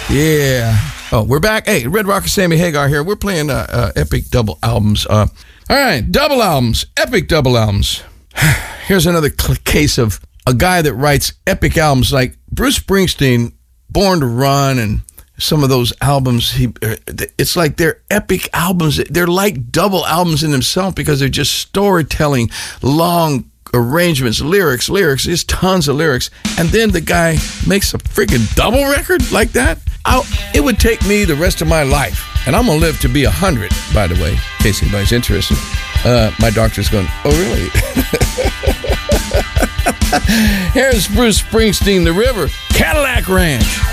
Yeah. Oh, we're back. Hey, Red Rocker Sammy Hagar here. We're playing epic double albums. All right, double albums, epic double albums. Here's another case of a guy that writes epic albums like Bruce Springsteen, Born to Run, and some of those albums. It's like they're epic albums. They're like double albums in themselves because they're just storytelling, long arrangements, lyrics, just tons of lyrics. And then the guy makes a freaking double record like that. It would take me the rest of my life, and I'm going to live to be 100, by the way, in case anybody's interested. My doctor's going, oh, really? Here's Bruce Springsteen, The River, Cadillac Ranch.